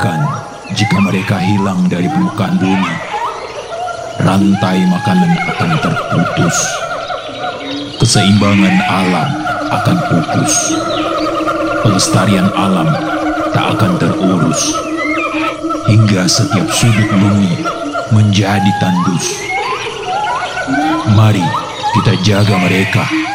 Bahkan jika mereka hilang dari permukaan bumi, rantai makanan akan terputus. Keseimbangan alam akan pupus. Pelestarian alam tak akan terurus. Hingga setiap sudut bumi menjadi tandus. Mari kita jaga mereka